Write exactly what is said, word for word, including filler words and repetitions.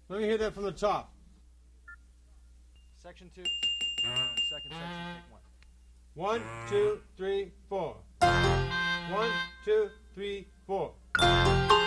Let me hear that from the top. Section two. Uh, second section, take one. One, two, three, four. One, two, three,